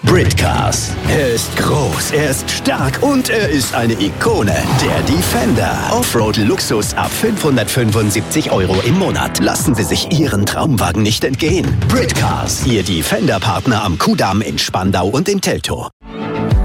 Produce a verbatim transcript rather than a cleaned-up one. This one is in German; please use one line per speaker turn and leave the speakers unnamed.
Britcars. Er ist groß, er ist stark und er ist eine Ikone. Der Defender. Offroad-Luxus ab fünfhundertfünfundsiebzig Euro im Monat. Lassen Sie sich Ihren Traumwagen nicht entgehen. Britcars. Ihr Defender-Partner am Kudamm in Spandau und in Teltow.